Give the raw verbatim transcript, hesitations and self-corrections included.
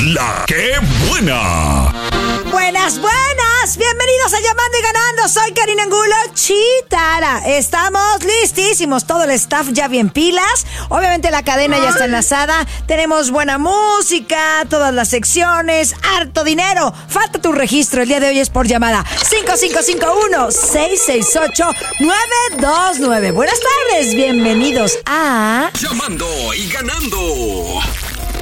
la que buena. Buenas, buenas. Bienvenidos a Llamando y Ganando. Soy Karina Angulo Chitara. Estamos listísimos. Todo el staff ya bien pilas. Obviamente la cadena ya está enlazada. Tenemos buena música, todas las secciones, harto dinero. Falta tu registro. El día de hoy es por llamada cinco cinco cinco uno, seis seis ocho, nueve dos nueve. Buenas tardes. Bienvenidos a Llamando y Ganando.